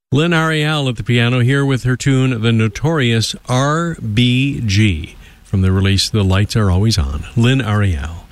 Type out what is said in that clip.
Lynn Ariel at the piano here with her tune, The Notorious RBG, from the release The Lights Are Always On. Lynn Ariel.